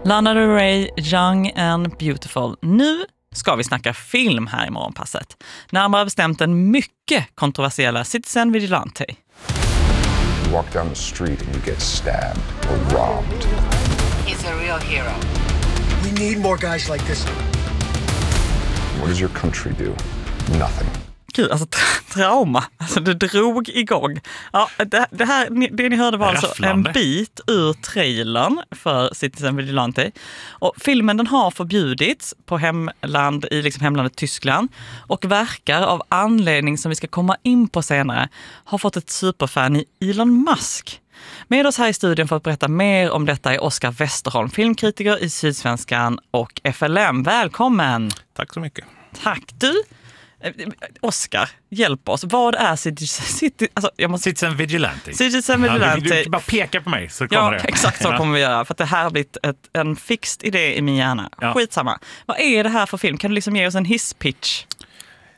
Lana Del Rey, Young and Beautiful. Nu ska vi snacka film här i Morgonpasset. Närmare bestämt den mycket kontroversiella Citizen Vigilante. You walk down the street and you get stabbed or robbed. He's a real hero. We need more guys like this. What does your country do? Nothing. Gud, alltså trauma. Alltså det drog igång. Ja, det ni hörde var alltså en bit ur trailern för Citizen Vigilante. Och filmen den har förbjudits på hemland, i liksom hemlandet Tyskland. Och verkar av anledning som vi ska komma in på senare har fått ett superfan i Elon Musk. Med oss här i studion för att berätta mer om detta är Oskar Westerholm, filmkritiker i Sydsvenskan och FLM. Välkommen! Tack så mycket. Tack. Du, Oskar, hjälp oss. Vad är Citizen Vigilante. Citizen Vigilante. Du bara pekar på mig så kommer det. Exakt så kommer vi göra. För att det här har blivit en fixed idé i min hjärna. Ja. Skitsamma. Vad är det här för film? Kan du liksom ge oss en hisspitch?